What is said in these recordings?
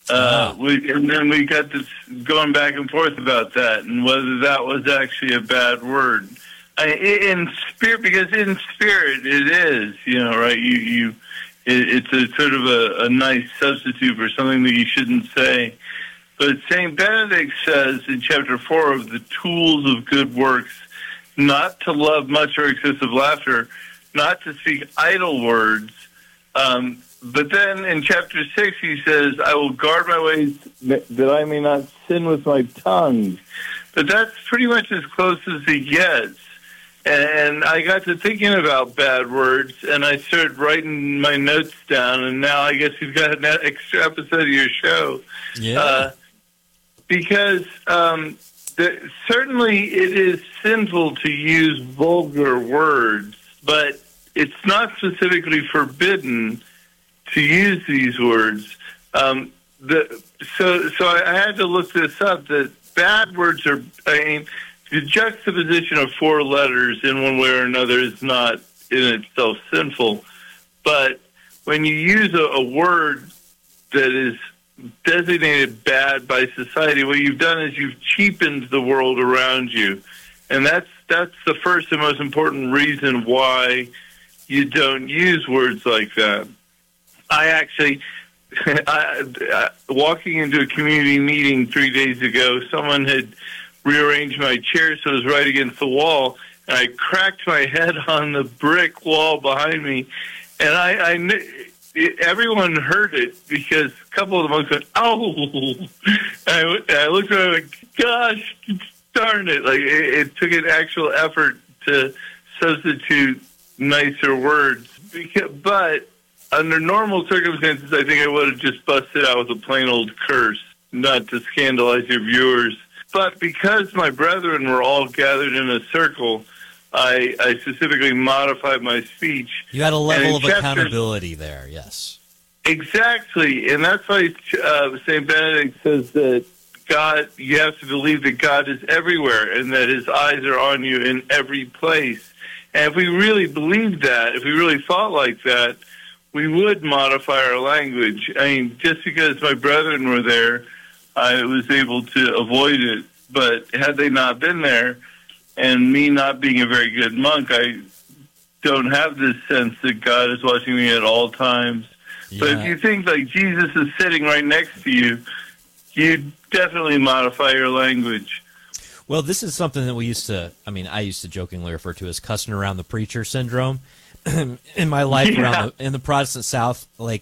And then we got this going back and forth about that and whether that was actually a bad word. In spirit, because in spirit it is, right? It's a sort of a nice substitute for something that you shouldn't say. But St. Benedict says in chapter 4 of the tools of good works, not to love much or excessive laughter, not to speak idle words. But then in chapter 6 he says, I will guard my ways that I may not sin with my tongue. But that's pretty much as close as he gets. And I got to thinking about bad words, and I started writing my notes down, and now I guess you've got an extra episode of your show. Yeah. Because certainly it is sinful to use vulgar words, but it's not specifically forbidden to use these words. So I had to look this up, that bad words are, the juxtaposition of 4 letters in one way or another is not in itself sinful. But when you use a word that is designated bad by society, what you've done is you've cheapened the world around you. And that's the first and most important reason why you don't use words like that. I actually, walking into a community meeting 3 days ago, someone had rearranged my chair so it was right against the wall, and I cracked my head on the brick wall behind me, and everyone heard it because a couple of the monks went, "Ow!" I looked at it like, "Gosh, darn it!" Like it took an actual effort to substitute nicer words, but under normal circumstances, I think I would have just busted out with a plain old curse, not to scandalize your viewers. But because my brethren were all gathered in a circle, I specifically modified my speech. You had a level of accountability there, yes. Exactly, and that's why St. Benedict says that God, you have to believe that God is everywhere and that his eyes are on you in every place. And if we really believed that, if we really thought like that, we would modify our language. I mean, just because my brethren were there, I was able to avoid it. But had they not been there, and me not being a very good monk, I don't have this sense that God is watching me at all times. Yeah. But if you think like Jesus is sitting right next to you, you definitely modify your language. Well, this is something that I used to jokingly refer to as cussing around the preacher syndrome. In my life in the Protestant South,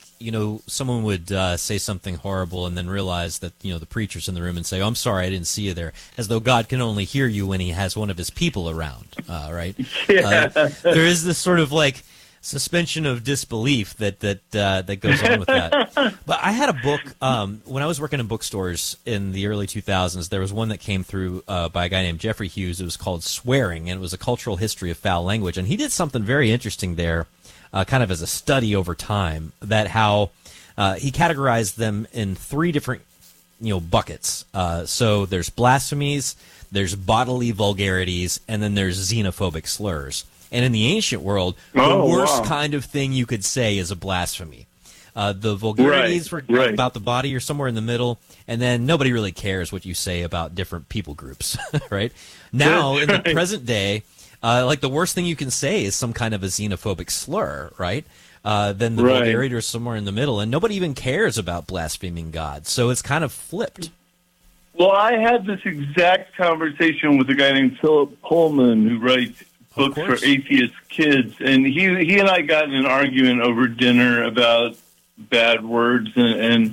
someone would say something horrible and then realize that, the preacher's in the room and say, "Oh, I'm sorry, I didn't see you there," as though God can only hear you when he has one of his people around, right? Yeah. There is this sort of suspension of disbelief that goes on with that. But I had a book when I was working in bookstores in the early 2000s. There was one that came through by a guy named Jeffrey Hughes. It was called Swearing, and it was a cultural history of foul language. And he did something very interesting there, kind of as a study over time, that how he categorized them in 3 different buckets. So there's blasphemies, there's bodily vulgarities, and then there's xenophobic slurs. And in the ancient world, the worst kind of thing you could say is a blasphemy. The vulgarities about the body are somewhere in the middle, and then nobody really cares what you say about different people groups, right? Now, in the present day, the worst thing you can say is some kind of a xenophobic slur, right? Then the vulgarity are somewhere in the middle, and nobody even cares about blaspheming God. So it's kind of flipped. Well, I had this exact conversation with a guy named Philip Pullman, who writes books for atheist kids, and he and I got in an argument over dinner about bad words, and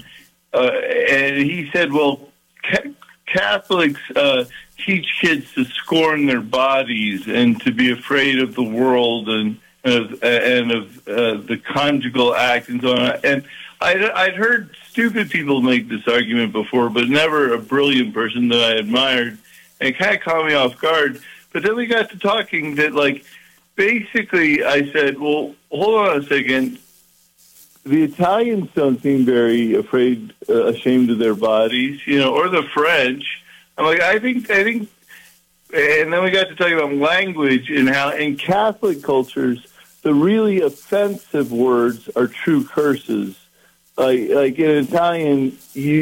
he said, "Well, Catholics teach kids to scorn their bodies and to be afraid of the world and of the conjugal act and so on." And I'd heard stupid people make this argument before, but never a brilliant person that I admired, and it kind of caught me off guard. But then we got to talking that, basically I said, well, hold on a second. The Italians don't seem very ashamed of their bodies, or the French. I'm like, I think, and then we got to talking about language and how in Catholic cultures, the really offensive words are true curses. Like in Italian,